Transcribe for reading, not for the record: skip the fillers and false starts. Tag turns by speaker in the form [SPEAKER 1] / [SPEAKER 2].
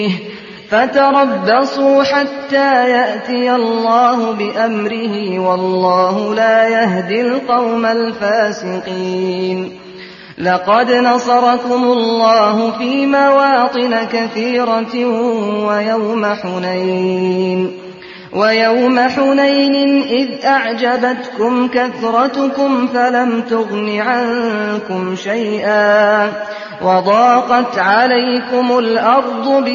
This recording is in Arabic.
[SPEAKER 1] فَتَرَبَّصُوا حَتَّىٰ يَأْتِيَ اللَّهُ بِأَمْرِهِ ۗ وَاللَّهُ لَا يَهْدِي الْقَوْمَ الْفَاسِقِينَ لَقَدْ نَصَرَكُمُ اللَّهُ فِي مَوَاطِنَ كَثِيرَةٍ وَيَوْمَ حُنَيْنٍ إِذْ أَعْجَبَتْكُمْ كَثْرَتُكُمْ فَلَمْ تُغْنِ عَنكُمْ شَيْئًا وَضَاقَتْ عَلَيْكُمُ الْأَرْضُ